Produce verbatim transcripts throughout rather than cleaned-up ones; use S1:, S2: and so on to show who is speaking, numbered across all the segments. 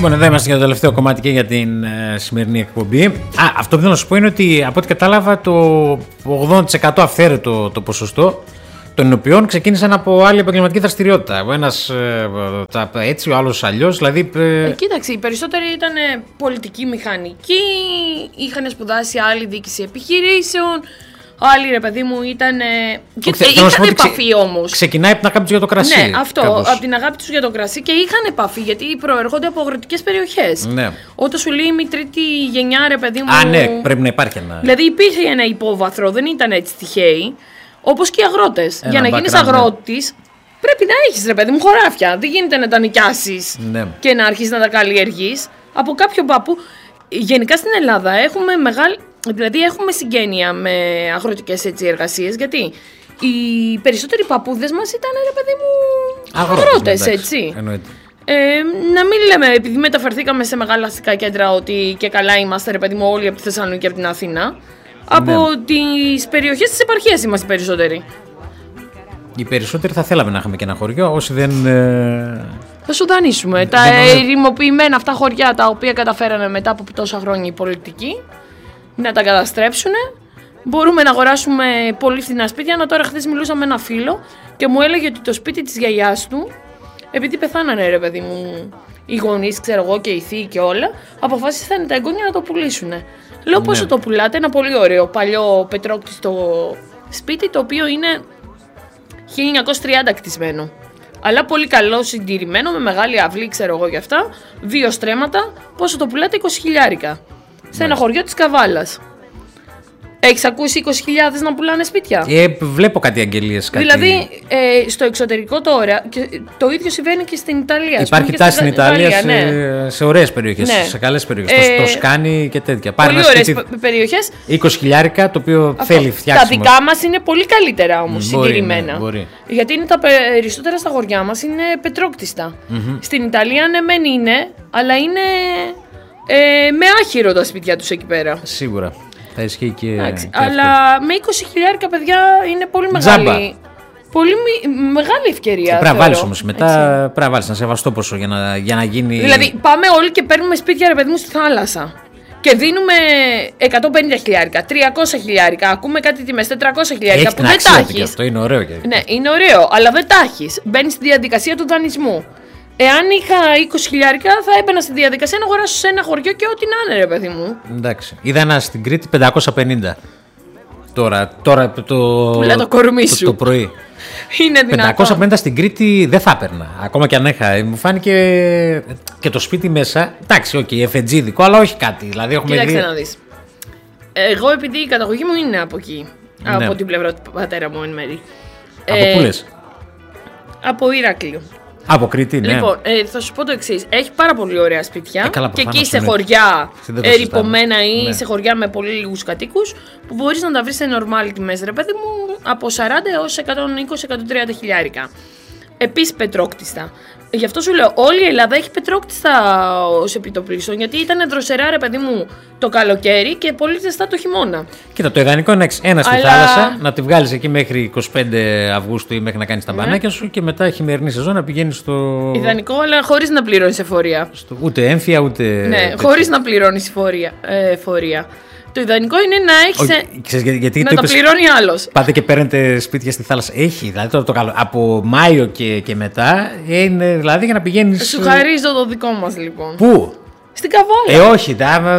S1: Λοιπόν, εδώ είμαστε για το τελευταίο κομμάτι και για την ε, σημερινή εκπομπή. Α, αυτό που θέλω να σου πω είναι ότι από ό,τι κατάλαβα το ογδόντα τοις εκατό αυθαίρετο το ποσοστό των ηνοποιών ξεκίνησαν από άλλη επαγγελματική δραστηριότητα. Ο ένας ε, έτσι, ο άλλος αλλιώς. Δηλαδή, ε...
S2: Ε, κοίταξε, οι περισσότεροι ήταν πολιτικοί μηχανικοί, είχαν σπουδάσει άλλη διοίκηση επιχειρήσεων. Άλλοι, ρε παιδί μου, ήταν. Κοίταξε, είχαν επαφή όμως.
S1: Ξεκινάει από την αγάπη τους για το κρασί.
S2: Ναι, αυτό. Κάπως. Από την αγάπη τους για το κρασί και είχαν επαφή γιατί προερχόνται από αγροτικές περιοχές.
S1: Ναι.
S2: Όταν σου λέει η τρίτη γενιά, ρε παιδί μου.
S1: Α, ναι, πρέπει να υπάρχει ένα.
S2: Δηλαδή υπήρχε ένα υπόβαθρο, δεν ήταν έτσι τυχαίοι. Όπως και οι αγρότες. Για να γίνεις αγρότης, πρέπει να έχεις, ρε παιδί μου, χωράφια. Δεν γίνεται να τα νοικιάσεις
S1: ναι.
S2: και να αρχίσεις να τα καλλιεργείς. Από κάποιον παππού. Γενικά στην Ελλάδα έχουμε μεγάλη. Δηλαδή έχουμε συγγένεια με αγροτικές έτσι, εργασίες, γιατί οι περισσότεροι παππούδες μας ήταν, ρε παιδί μου, αγρότες, έτσι. Ε, να μην λέμε, επειδή μεταφερθήκαμε σε μεγάλα αστικά κέντρα, ότι και καλά είμαστε, ρε παιδί μου, όλοι από τη Θεσσαλονίκη και από την Αθήνα. Από ναι. τις περιοχές της επαρχίας είμαστε οι περισσότεροι.
S1: Οι περισσότεροι θα θέλαμε να είχαμε και ένα χωριό, όσοι δεν... Ε...
S2: Θα σου δανείσουμε. Δεν τα ερημοποιημένα αυτά χωριά, τα οποία καταφέρανε μετά από τόσα χρόνια οι πολιτικοί, να τα καταστρέψουν. Μπορούμε να αγοράσουμε πολύ φθηνά σπίτια. Να τώρα χθες μιλούσα με ένα φίλο και μου έλεγε ότι το σπίτι της γιαγιάς του, επειδή πεθάνανε, ρε παιδί μου, οι γονείς, ξέρω εγώ, και οι θείοι και όλα, αποφάσισαν τα εγγόνια να το πουλήσουν. Λέω ναι. πόσο το πουλάτε, ένα πολύ ωραίο παλιό πετρόκτιστο σπίτι, το οποίο είναι χίλια εννιακόσια τριάντα κτισμένο. Αλλά πολύ καλό συντηρημένο, με μεγάλη αυλή, ξέρω εγώ, γι' αυτά. Δύο στρέμματα. Πόσο το πουλάτε? είκοσι χιλιάρικα. Σε ένα χωριό της Καβάλας. Έχεις ακούσει είκοσι χιλιάδες να πουλάνε σπίτια?
S1: Ε, βλέπω κάτι αγγελίες. Κάτι...
S2: Δηλαδή ε, στο εξωτερικό τώρα, και το ίδιο συμβαίνει και στην Ιταλία.
S1: Υπάρχει τάση στην Ιταλία, Ιταλία σε, ναι. σε ωραίες περιοχές, ναι. σε καλές περιοχές. Ε, το Σκάνι και τέτοια.
S2: Πολύ ωραίες σπίτι, περιοχές.
S1: είκοσι χιλιάρικα, το οποίο αυτό, θέλει φτιάξιμο.
S2: Τα δικά μας είναι πολύ καλύτερα όμως,
S1: μπορεί,
S2: συντηρημένα.
S1: Ναι, μπορεί.
S2: Γιατί είναι τα περισσότερα στα χωριά μας είναι πετρόκτιστα. Mm-hmm. Στην Ιταλία ναι μεν είναι, αλλά είναι ε, με άχυρο τα σπίτια τους εκεί πέρα.
S1: Σίγουρα. Θα ισχύει και,
S2: Άξι,
S1: και
S2: αλλά
S1: αυτό.
S2: Με είκοσι χιλιάρικα, παιδιά, είναι πολύ μεγάλη, πολύ μεγάλη ευκαιρία.
S1: Πρέπει να βάλεις όμως μετά, πρέπει να βάλεις ένα σεβαστό ποσό για να, για να γίνει...
S2: Δηλαδή πάμε όλοι και παίρνουμε σπίτια, ρε παιδί μου, στη θάλασσα και δίνουμε εκατόν πενήντα χιλιάρικα, τριακόσια χιλιάρικα, ακούμε κάτι τιμές, τετρακόσια χιλιάρικα που δεν τα έχεις.
S1: Αυτό είναι ωραίο. Και...
S2: Ναι, είναι ωραίο, αλλά δεν τα έχεις. Μπαίνεις στη διαδικασία του δανεισμού. Εάν είχα είκοσι χιλιάρικα, θα έμπαινα στη διαδικασία να αγοράσω σε ένα χωριό και ό,τι να είναι, ρε παιδί μου.
S1: Εντάξει. Είδα ένα στην Κρήτη πεντακόσια πενήντα. Τώρα, τώρα το,
S2: το, το, κορμί σου.
S1: το, το πρωί.
S2: Είναι δυνατό.
S1: πεντακόσια πενήντα στην Κρήτη δεν θα έπαιρνα. Ακόμα και αν είχα. Μου φάνηκε και το σπίτι μέσα. Εντάξει, οκ, okay, εφετζίδικο, αλλά όχι κάτι. Δηλαδή, έχουμε
S2: Κοίταξε
S1: δει...
S2: να δεις. Εγώ, επειδή η καταγωγή μου είναι από εκεί, ναι. από την πλευρά του πατέρα μου εν μέρει.
S1: Από ε, πού λες?
S2: Από Ηράκλειο.
S1: Από Κρήτη, ναι.
S2: Λοιπόν, ε, θα σου πω το εξής. Έχει πάρα πολύ ωραία σπίτια.
S1: Ε, καλά,
S2: και εκεί σε χωριά ερειπωμένα ή ναι. σε χωριά με πολύ λίγους κατοίκους, που μπορείς να τα βρεις σε νορμάλ τιμές, ρε παιδί μου, από σαράντα έως εκατόν είκοσι με εκατόν τριάντα χιλιάρικα. Επίσης πετρόκτιστα. Γι' αυτό σου λέω, όλη η Ελλάδα έχει πετρόκτιστα ως επιτοπλίστων, γιατί ήταν δροσερά, ρε παιδί μου, το καλοκαίρι και πολύ ζεστά το χειμώνα.
S1: Κοίτα, το ιδανικό είναι ένα στη Αλλά... θάλασσα, να τη βγάλεις εκεί μέχρι είκοσι πέντε Αυγούστου ή μέχρι να κάνεις τα μπανάκια ναι. σου και μετά χειμερινή σεζόν να πηγαίνεις στο.
S2: Ιδανικό, αλλά χωρίς να πληρώνεις εφορία.
S1: Στο... Ούτε έμφυα, ούτε.
S2: Ναι, χωρίς να πληρώνεις εφορία. Ε, φορεία. Το ιδανικό είναι να έχεις.
S1: Ο, ξέρεις, για, γιατί
S2: να
S1: το
S2: τα πληρώνει άλλος.
S1: Πάτε και παίρνετε σπίτια στη θάλασσα. Έχει, δηλαδή τώρα το καλό. Από Μάιο και, και μετά είναι δηλαδή για να πηγαίνεις.
S2: Σου χαρίζω το δικό μας λοιπόν.
S1: Πού?
S2: Στην Καβάλα.
S1: Ε, όχι, τα,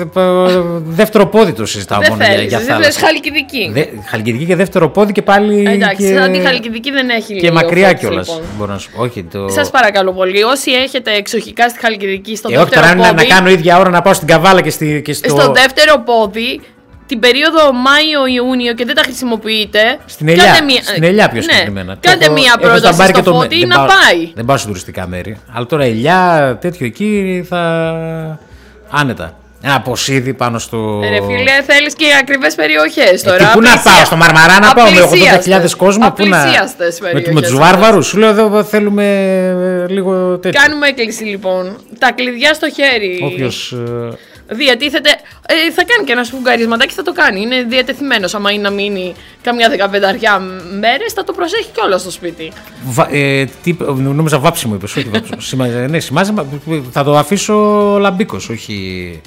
S1: δεύτερο πόδι το συζητάω μόνο
S2: θέλεις,
S1: για, για θάλασσα.
S2: Δεν θες Χαλκιδική.
S1: Δε, Χαλκιδική και δεύτερο πόδι και πάλι.
S2: Εντάξει,
S1: και...
S2: αντί Χαλκιδική δεν έχει.
S1: Και μακριά κιόλας. Λοιπόν. Μπορώ να σου πω. Όχι, το...
S2: Σας παρακαλώ πολύ, όσοι έχετε εξοχικά στη Χαλκιδική, στο
S1: ε,
S2: δεύτερο
S1: όχι,
S2: πόδι.
S1: Να, να κάνω ίδια ώρα να πάω στην Καβάλα και, στη, και στο.
S2: Στο δεύτερο πόδι. Την περίοδο Μάιο-Ιούνιο και δεν τα χρησιμοποιείτε.
S1: Στην Ελιά, μία... στην Ελιά πιο συγκεκριμένα.
S2: Κάντε το... μία πρόταση στο
S1: το...
S2: Φώτη να
S1: πάω...
S2: πάει.
S1: Δεν πάω σε τουριστικά μέρη. Αλλά τώρα Ελιά, τέτοιο εκεί θα. Άνετα. Ένα ποσίδι πάνω στο.
S2: Ρε φίλε, θέλεις και ακριβές περιοχές τώρα.
S1: Ε, πού να πάω, στο Μαρμαρά να πάω με ογδόντα χιλιάδες κόσμο. Πού να. Με, με τους βάρβαρους. Σου λέω εδώ θέλουμε λίγο τέτοιο.
S2: Κάνουμε έκκληση λοιπόν. Τα κλειδιά στο χέρι.
S1: Όποιος.
S2: Διατίθεται. Ε, θα κάνει και ένα σφουγγαρισματάκι, θα το κάνει. Είναι διατεθειμένος. Άμα είναι να μείνει καμιά δεκαπενταριά μέρες, θα το προσέχει κιόλα στο σπίτι.
S1: Βα, ε, τι, νόμιζα βάψιμο είπες, όχι βάψιμο. Σημα, ναι, σημάζεμα, θα το αφήσω λαμπίκος, όχι...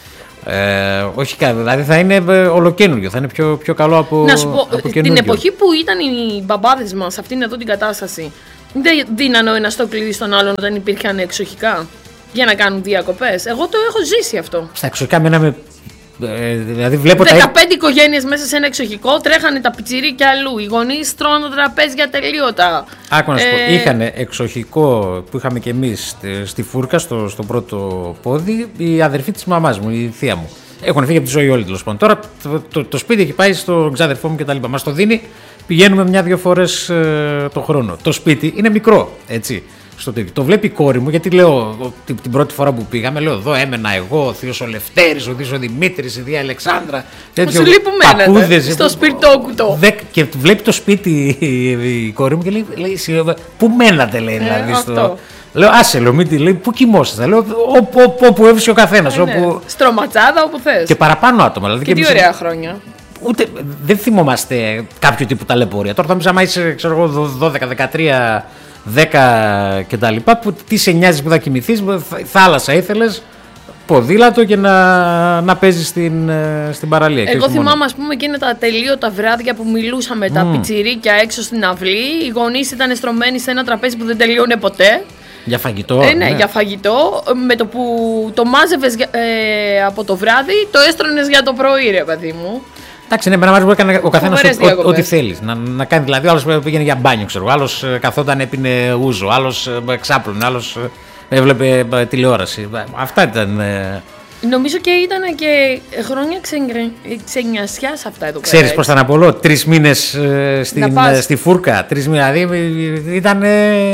S1: Ε, όχι κάτι, δηλαδή θα είναι ολοκαίνουργιο, θα είναι πιο, πιο καλό από,
S2: να σου πω,
S1: από
S2: την εποχή που ήταν οι μπαμπάδες μας σε αυτήν εδώ την κατάσταση, δεν δίνανε ο ένας το κλειδί στον άλλον όταν υπήρχαν εξοχικά για να κάνουν διακοπές. Εγώ το έχω ζήσει αυτό.
S1: Στα εξοχικά μένα με... Ε, δηλαδή βλέπω
S2: δεκαπέντε τα... οικογένειες μέσα σε ένα εξοχικό, τρέχανε τα πιτσιρίκια αλλού. Οι γονείς τρώνε τραπέζια τελείωτα.
S1: Άκου να σου ε... πω, είχαν εξοχικό που είχαμε κι εμείς στη Φούρκα, στο, στο πρώτο πόδι, η αδερφή της μαμάς μου, η θεία μου. Έχουν φύγει από τη ζωή όλοι τέλος πάντων. Τώρα το, το, το σπίτι έχει πάει στον ξάδερφό μου κτλ. Μας το δίνει, πηγαίνουμε μια-δυο φορές ε, το χρόνο. Το σπίτι είναι μικρό, έτσι. Στο τέτοιο. Το βλέπει η κόρη μου, γιατί λέω την, την πρώτη φορά που πήγαμε, λέω εδώ έμενα εγώ, ο θείος ο Λευτέρης, ο θείος ο Δημήτρης, η θεία Αλεξάνδρα.
S2: Σου λείπουμε στο σπιρτόκουτο.
S1: Και βλέπει το σπίτι η, η κόρη μου και λέει, λέει πού μένατε, λέει, δηλαδή. Ε, στο... Λέω, άσε, λέω, μην τη λέει, πού κοιμόσαστε. Λέω, όπου, όπου, όπου έβρισκε ο καθένας.
S2: Ε, ναι. Όπου... Στρωματσάδα, όπου θες.
S1: Και παραπάνω άτομα. Δηλαδή,
S2: και τι ωραία χρόνια.
S1: Ούτε, δεν θυμόμαστε κάποιο τύπου ταλαιπωρία. Τώρα θα μου άμα είσαι, ξέρω εγώ, δώδεκα, δεκατρία, δέκα κτλ. Τι σε νοιάζει που θα κοιμηθείς, θάλασσα ήθελες, ποδήλατο και να, να παίζεις στην, στην παραλία.
S2: Εγώ θυμάμαι, ας πούμε, εκείνα τα ατελείωτα βράδια που μιλούσαμε mm. τα πιτσιρίκια έξω στην αυλή. Οι γονείς ήταν στρωμένοι σε ένα τραπέζι που δεν τελείωνε ποτέ.
S1: Για φαγητό.
S2: Ε, ναι, ναι, για φαγητό. Με το που το μάζευες ε, από το βράδυ, το έστρωνες για το πρωί, ρε παιδί μου.
S1: Εντάξει, ναι, μένα μου έκανε ο καθένας ό,τι θέλει. Να, να κάνει, δηλαδή, ο άλλος πήγαινε για μπάνιο, ξέρω. Άλλος καθόταν, έπινε ούζο, άλλος ξάπλωνε, άλλος έβλεπε τηλεόραση. Αυτά ήταν.
S2: Νομίζω και ήταν και χρόνια ξενιασιάς αυτά εδώ πέρα.
S1: Ξέρεις πώς θα να πω, τρεις μήνες στη Φούρκα, τρεις μήνες, δηλαδή ήταν.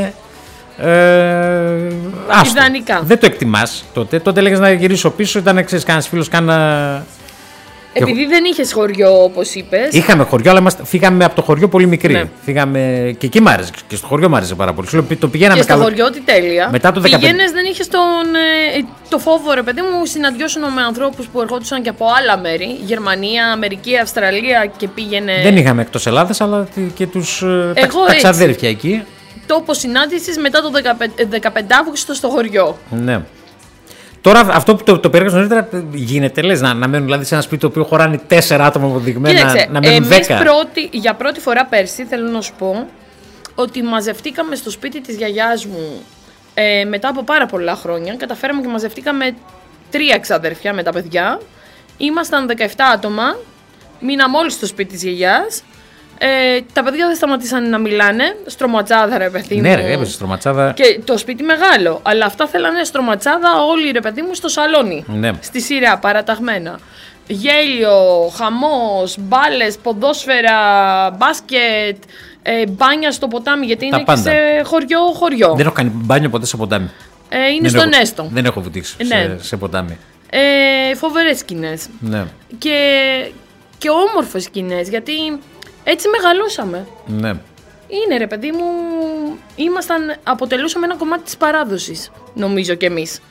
S1: Ε,
S2: ιδανικά.
S1: Δεν το εκτιμάς τότε. Τότε έλεγες να γυρίσω πίσω, ήταν, ξέρεις, κανένας φίλος, κάνα.
S2: Επειδή δεν είχες χωριό, όπως είπες.
S1: Είχαμε χωριό, αλλά είμαστε, φύγαμε από το χωριό πολύ μικρή. Ναι. Φύγαμε, και εκεί μ' άρεσε. Και στο χωριό μ' άρεσε πάρα πολύ. Το πηγαίναμε
S2: και στο καλό... χωριό, τι τέλεια.
S1: Μετά το δεκαπέντε.
S2: Πήγαινες, δεν είχες τον, ε, το φόβο, ρε παιδί μου, συναντιώσουν με ανθρώπους που ερχόντουσαν και από άλλα μέρη. Γερμανία, Αμερική, Αυστραλία και πήγαινε.
S1: Δεν είχαμε εκτός Ελλάδας, αλλά και τους τα, τα ξαδέρφια εκεί.
S2: Τόπο συνάντησης μετά το δεκαπέντε Αύγουστο στο χωριό.
S1: Ναι. Τώρα αυτό που το, το περιέγραψα νωρίτερα γίνεται, λες, να, να μένουν δηλαδή σε ένα σπίτι το οποίο χωράνε τέσσερα άτομα αποδειγμένα, να, να μένουν δέκα.
S2: Πρώτη, για πρώτη φορά πέρσι θέλω να σου πω ότι μαζευτήκαμε στο σπίτι της γιαγιάς μου ε, μετά από πάρα πολλά χρόνια. Καταφέραμε και μαζευτήκαμε τρία ξαδέρφια με τα παιδιά. Ήμασταν δεκαεπτά άτομα, μείναμε όλοι στο σπίτι της γιαγιάς. Ε, τα παιδιά δεν σταματήσαν να μιλάνε. Στρωματσάδα, ρε παιδί μου.
S1: Ναι, ρε, έπαιζε στρωματσάδα.
S2: Και το σπίτι μεγάλο. Αλλά αυτά θέλανε στρωματσάδα όλοι, ρε παιδί μου, στο σαλόνι.
S1: Ναι. Στη
S2: σειρά, παραταγμένα. Γέλιο, χαμός, μπάλες, ποδόσφαιρα, μπάσκετ, ε, μπάνια στο ποτάμι. Γιατί τα είναι πάντα. Και σε χωριό-χωριό.
S1: Δεν έχω κάνει μπάνιο ποτέ σε ποτάμι.
S2: Ε, είναι δεν στον
S1: έχω,
S2: Έστω.
S1: Δεν έχω βουτήξει ναι. σε, σε ποτάμι.
S2: Ε, φοβερές σκηνές.
S1: Ναι.
S2: Και, και όμορφες σκηνές. Γιατί. Έτσι μεγαλώσαμε.
S1: Ναι.
S2: Είναι, ρε παιδί μου, ήμασταν, αποτελούσαμε ένα κομμάτι της παράδοσης, νομίζω κι εμείς.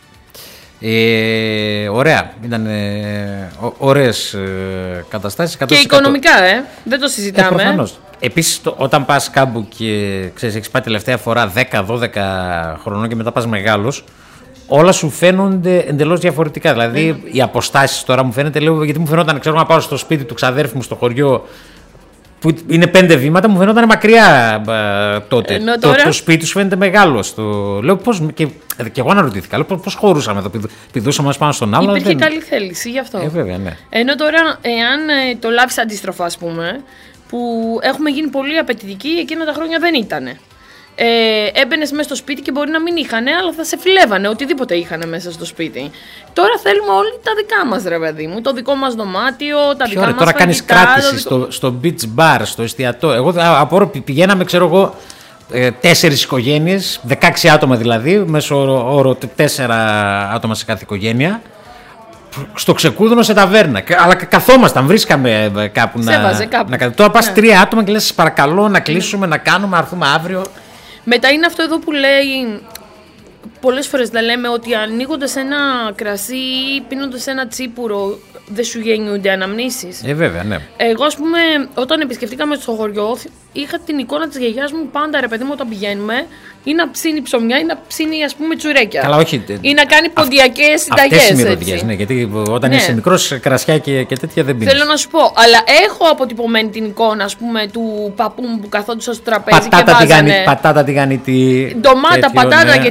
S1: Ε, ωραία, ήταν ε, ωραίες ε, καταστάσεις.
S2: Και οικονομικά, ε, δεν το συζητάμε. Ε,
S1: προφανώς. Επίσης, το, όταν πας κάπου και ξέρεις, έχεις πάει τελευταία φορά δέκα δώδεκα χρονών και μετά πας μεγάλος, όλα σου φαίνονται εντελώς διαφορετικά. Δηλαδή, mm. οι αποστάσεις τώρα μου φαίνεται, λέω, γιατί μου φαινόταν, ξέρω, να πάω στο σπίτι του ξαδέρφου μου στο χωριό, που είναι πέντε βήματα, μου φαινόταν μακριά α, τότε.
S2: Ενώ τώρα...
S1: το, το σπίτι σου φαίνεται μεγάλο. Το... Λέω πώς. Και, και εγώ αναρωτήθηκα, λέω πώς χωρούσαμε εδώ, πηδούσαμε μας πάνω στον άλλο.
S2: Υπήρχε
S1: δεν...
S2: καλή θέληση γι' αυτό.
S1: Ε, βέβαια, ναι.
S2: Ενώ τώρα, εάν ε, το λάβεις αντίστροφα, ας πούμε, που έχουμε γίνει πολύ απαιτητικοί, εκείνα τα χρόνια δεν ήτανε. Ε, έμπαινες μέσα στο σπίτι και μπορεί να μην είχανε, αλλά θα σε φιλεύανε, οτιδήποτε είχανε μέσα στο σπίτι. Τώρα θέλουμε όλοι τα δικά μας, ρε παιδί μου. Το δικό μας δωμάτιο, τα δικά μας
S1: τώρα κάνεις κράτηση
S2: δικό...
S1: στο, στο beach bar, στο εστιατόριο. Εγώ από πηγαίναμε, ξέρω εγώ, τέσσερις οικογένειες, δεκαέξι άτομα δηλαδή, μέσω όρο, όρο τέσσερα άτομα σε κάθε οικογένεια. Στο ξεκούδωνο σε ταβέρνα. Αλλά καθόμασταν, βρίσκαμε κάπου να,
S2: κάπου.
S1: να. Τώρα πας ναι. τρία άτομα και λες, σας παρακαλώ να κλείσουμε, να κάνουμε, να έρθουμε αύριο.
S2: Μετά είναι αυτό εδώ που λέει πολλές φορές δεν λέμε ότι ανοίγοντας ένα κρασί ή πίνοντας ένα τσίπουρο δεν σου γεννιούνται αναμνήσεις.
S1: Ε, βέβαια, ναι.
S2: Εγώ, ας πούμε, όταν επισκεφτήκαμε στο χωριό, είχα την εικόνα της γιαγιάς μου πάντα, ρε παιδί μου, όταν πηγαίνουμε, ή να ψήνει ψωμιά ή να ψήνει, ας πούμε, τσουρέκια.
S1: Καλά, όχι.
S2: Ή να κάνει ποντιακές συνταγές.
S1: Αυτές οι μυρωδιές, ναι, γιατί όταν ναι. είσαι μικρός, κρασιά και, και τέτοια δεν πίνεις.
S2: Θέλω να σου πω, αλλά έχω αποτυπωμένη την εικόνα, ας πούμε, του παππού μου που καθόντουσαν στο τραπέζι
S1: πατάτα
S2: και βάζανε.
S1: Τηγανι, πατάτα τηγανιτή.
S2: Ντομάτα,
S1: τέτοιο,
S2: πατάτα
S1: ναι.